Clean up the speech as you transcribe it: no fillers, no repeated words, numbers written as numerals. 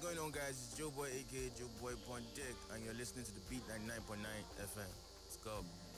going on, guys? It's Joe Boy, aka Joe Boy Pondek, and you're listening to the Beat 99.9 FM. Let's go.